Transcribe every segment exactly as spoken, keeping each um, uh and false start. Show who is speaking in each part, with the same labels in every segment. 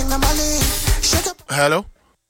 Speaker 1: Hello.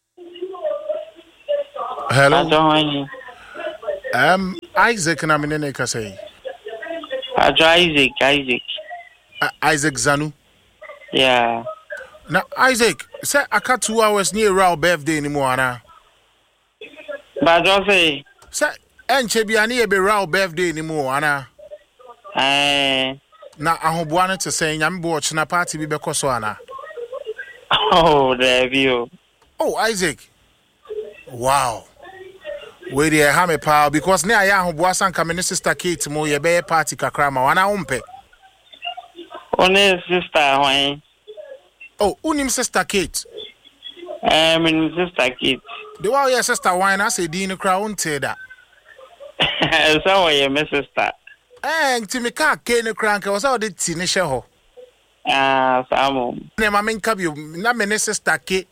Speaker 1: Hello. Um, Isaac na minene kasei.
Speaker 2: Ajo Isaac, Isaac.
Speaker 1: Uh, Isaac Zanu.
Speaker 2: Yeah.
Speaker 1: Now Isaac, say aka two hours near our birthday anymore na.
Speaker 2: But I say.
Speaker 1: Say enche bi ani e be our birthday anymore na.
Speaker 2: Eh.
Speaker 1: Na ahoboa no te say nyame bo ochina party bi be koso ana.
Speaker 2: Oh, there you.
Speaker 1: Oh, Isaac. Wow. We dey ha me pa because na ya ahoboa sanka me sister Kate mo ye be party kakra ma wana umpe.
Speaker 2: One sister why?
Speaker 1: Oh, unim sister Kate.
Speaker 2: Eh, my sister Kate.
Speaker 1: The one your sister wine I say di no kra unte da.
Speaker 2: So why my sister?
Speaker 1: Eh, nti me ka ke no kra nka wo say de ti ne hye ho.
Speaker 2: Ah, Samu.
Speaker 1: Ne ma menka bi na me ne sister Kate.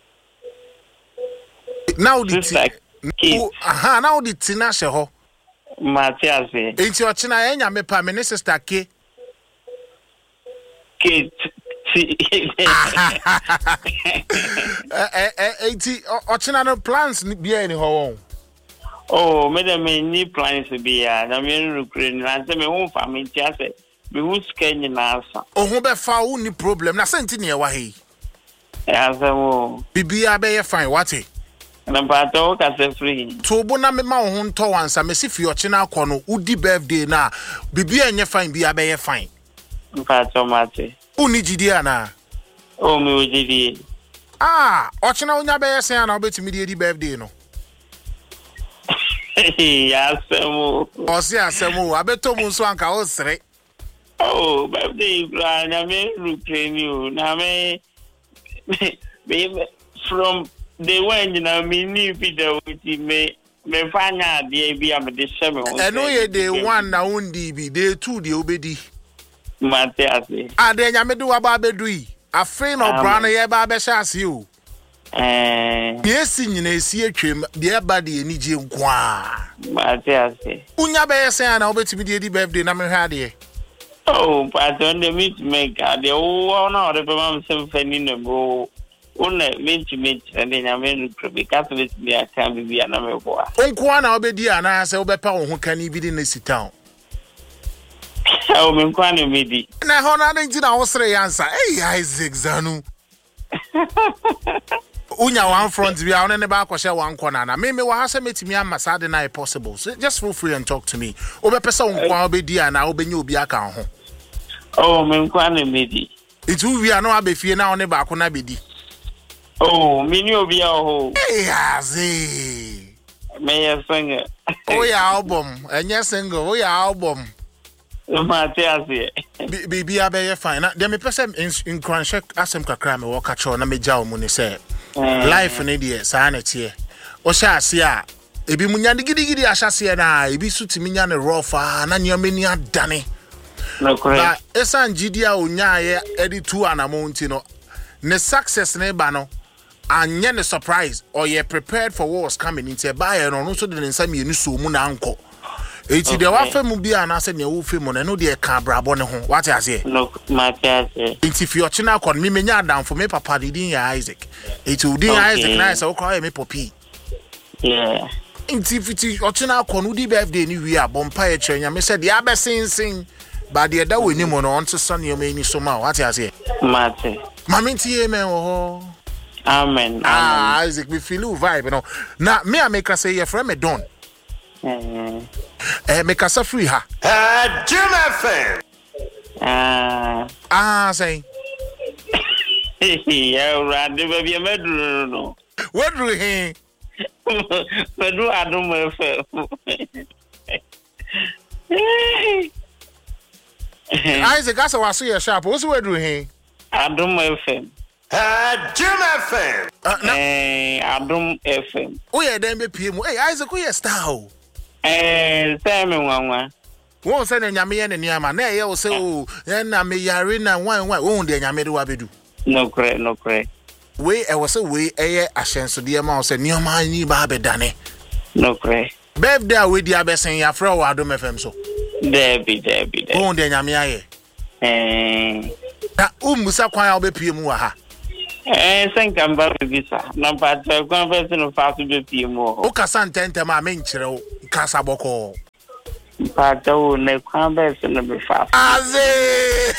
Speaker 1: Now the
Speaker 2: sister Kate.
Speaker 1: Aha, now the ti na hye ho.
Speaker 2: Matias.
Speaker 1: Enti o china enya me pa me ne sister Kate.
Speaker 2: Kate.
Speaker 1: eh eh eh enti o china no plans bi any ho.
Speaker 2: Oh, me dem ni plans bi ya na me recruit na say me won family tia say me who scan na asa.
Speaker 1: O ho be fa wo ni problem na senti ne wa he.
Speaker 2: Ya say wo.
Speaker 1: Bibia be ye fine what he.
Speaker 2: Na pato ka say free.
Speaker 1: To bo na me ma wo ho nto wansa me si fi o china akọ no udi birthday na bibia enye fine bia be ye fine.
Speaker 2: Pato mate.
Speaker 1: Uni jidi ana.
Speaker 2: Oh, me ujidi.
Speaker 1: Ah, ochina unya be yesen ana obetimi di birthday no.
Speaker 2: Ya semo.
Speaker 1: Osi asemo, abeto mu nso anka o sere.
Speaker 2: Oh, birthday plan na me reclaim na me me from the when na me ni Peter with me me fanya de bia me de sheme.
Speaker 1: Eno ye day one na undi bi, day two de obedi.
Speaker 2: Matias.
Speaker 1: Ah, de nyame do aba bedu yi. Afre no bra no ye ba be sha ase o.
Speaker 2: Eh.
Speaker 1: Yesi nyina esi atwem, de aba de enije nkwa.
Speaker 2: Matias.
Speaker 1: Unya be yesen ana obetimi de di birthday na me hwa de.
Speaker 2: Oh, but on the meet maker, the one or the mom sem feni no go. One meet meet and then I mean because it be a time be an amebo.
Speaker 1: Onkwa na obedi ana se obepa wo ho kani bi de na sitown.
Speaker 2: Oh, me kwani medi.
Speaker 1: Na ho na nti na wo sere yansa. Hey Isaac Zanu. Unya one front bi a one ne ba akoshe one corner na. Me me wa ha se metimi am sade na possible. So just feel free and talk to me. Obepesa onkwa obedi ana obenye obi aka ho.
Speaker 2: Oh, me kwani medi.
Speaker 1: Itu wi ana abefie na one ba akona bedi.
Speaker 2: Oh, me ni obi a ho.
Speaker 1: Hey azi.
Speaker 2: Me ya singer.
Speaker 1: Oh ya album, enye single, oh ya album.
Speaker 2: Matias.
Speaker 1: Bibi abeye fine. Na dem pese in cranshek asem kakra me wo kacho na meja o mu ni se. Life ne de sa na tie. O sha ase a ebi munya digidi ahyase na ebi sutimi nya ne rofa na nyamani adane.
Speaker 2: No correct.
Speaker 1: Na esan gidi a onya ye edi two anamonti no. Ne success ne ba no. Anye ne surprise or ye prepared for what was coming into buy no no so de nsam ye ni so mu na anko. Eti de wa fam bia na se ne wo fam no no de ka brabo ne ho what you say
Speaker 2: no Matias
Speaker 1: enti fi ochina akọ me menya adamfo me papa de din ya Isaac eti udin Isaac na se wo kwa me popi
Speaker 2: yeah
Speaker 1: enti fiti ochina akọ no di birthday ni wi abompa ye kire nya me se de abesinsin ba de da weni mo no onto so ne me ni so ma what you say
Speaker 2: Mate
Speaker 1: mama nti amen ho
Speaker 2: amen
Speaker 1: ah Isaac we feel vibe no na me ameka say your friend me don
Speaker 2: eh
Speaker 1: eh me kasa free ha
Speaker 3: eh Jim F M
Speaker 2: ah
Speaker 1: ah say
Speaker 2: yeah rade baby medru no
Speaker 1: what do he
Speaker 2: medru adum F M
Speaker 1: Isaac asa waso ye sharp wo so wedru he
Speaker 2: adum F M
Speaker 3: eh Jim F M
Speaker 2: eh adum F M
Speaker 1: wo ye dem be pie mu hey Isaac wo ye star o
Speaker 2: eh say me nwanwa
Speaker 1: wo say na nyame ye ne niama na ye wo say o na me yare na wan wan wo de nyame de wa bedu
Speaker 2: no correct no correct
Speaker 1: we e wo say we eye ahyenso de ma wo say nioma ni ba bedane
Speaker 2: no correct
Speaker 1: birthday we di abesen ya fra wo adom F M so
Speaker 2: Debbie Debbie
Speaker 1: wo de nyame aye
Speaker 2: eh
Speaker 1: ta umusa kwan a wo be pie mu wa ha
Speaker 2: Eh, thank you, baby, sir. No, but the conversation of fast to be more.
Speaker 1: O kasa ntente ma menkyere o kasa boko.
Speaker 2: But oh, no conversation of fast.
Speaker 1: Aze.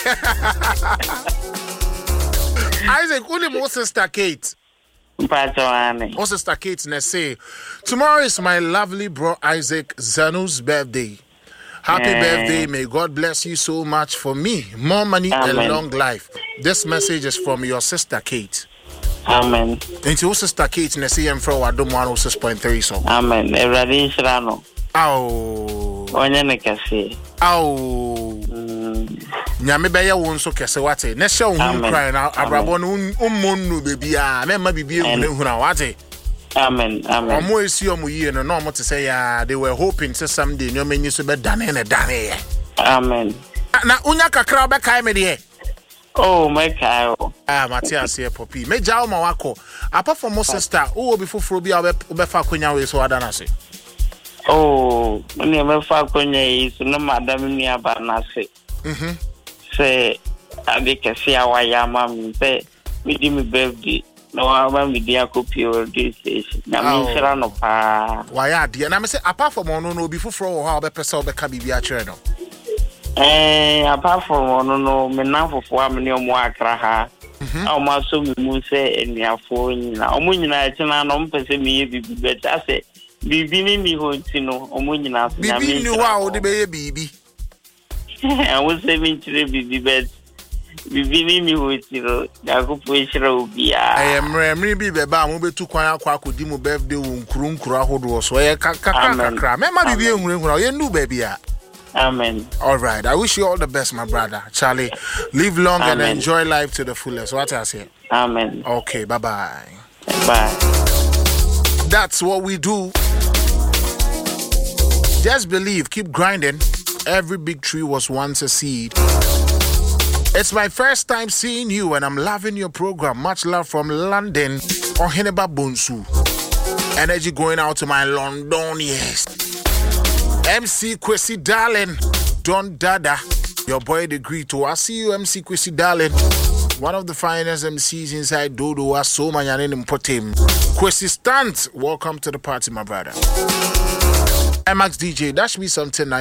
Speaker 1: Isaac, only my sister Kate.
Speaker 2: But oh,
Speaker 1: oh, sister Kate, ne say tomorrow is my lovely bro Isaac Zanu's birthday. Happy
Speaker 2: Eh.
Speaker 1: birthday. May God bless you so much for me. More money
Speaker 2: Amen.
Speaker 1: and long life. This message is from your sister Kate.
Speaker 2: Amen.
Speaker 1: And your sister Kate, ne say, I'm from Wadom one oh six point three. So,
Speaker 2: Amen. Everybody is rano.
Speaker 1: ow,
Speaker 2: Onye ne kasi.
Speaker 1: ow. Nyame bɛyɛ wo nso kɛse wate ne hyɛ wo hu
Speaker 2: Amen.
Speaker 1: kran na abrabɔ no ummonu bebi a me ma bibi ehunu ehunu wate
Speaker 2: Amen. Amen.
Speaker 1: omo esi omo yie no na omo te say ya they were hoping say someday no menyi so be dane ne dane ye
Speaker 2: Amen.
Speaker 1: na unya kakra be kai me de
Speaker 2: Oh, my cow.
Speaker 1: ah Matthias here popi meja o ma wako apart from my sister who be foforo bi a be fa konya we so adana se
Speaker 2: Oh, me me fa konye is no madam ni aba na se.
Speaker 1: mhm
Speaker 2: Say abi kesi awaya mam say me di me birthday. No aba me di akopio this station. Na
Speaker 1: Oh.
Speaker 2: me shira no pa.
Speaker 1: why ade na me say apart from ono no obi foforo wo ha be pese wo be ka bibia kire no
Speaker 2: Eh, apart from no no me na fofo am ne omo akra ha. Ah, ma so me mu say eniafo nyina. Omo nyina e na no mpese me ye bibi bet ase. Bibi ni ni ho ti no omo nyina so na me.
Speaker 1: bibi ni wa wo de be ye bibi
Speaker 2: I was saying to the bibi bet. Bibi ni ni ho ti no. Ya ko po shira obi a.
Speaker 1: I am remember bi be ba mo betu kwan akwa akodi mo birthday wo nkuru nkuru ahodo so ye kakra
Speaker 2: Amen.
Speaker 1: kakra me ma bibi ehuru ehuru ye ndu ba bia.
Speaker 2: Amen.
Speaker 1: All right, I wish you all the best, my brother Charlie. Live long and
Speaker 2: Amen.
Speaker 1: enjoy life to the fullest. What I say?
Speaker 2: Amen.
Speaker 1: Okay, bye bye.
Speaker 2: Bye.
Speaker 1: That's what we do. Just believe, keep grinding. Every big tree was once a seed. It's my first time seeing you, and I'm loving your program. Much love from London, Oheneba Bonsu. Energy going out to my Londonians. M C Kwesi Darling, Don Dada, your boy Degree to I see you, M C Kwesi Darling. One of the finest M Cs inside Dodo, so manyanin impotem. Kwesi Stant, welcome to the party, my brother. M X D J, dash me something nice.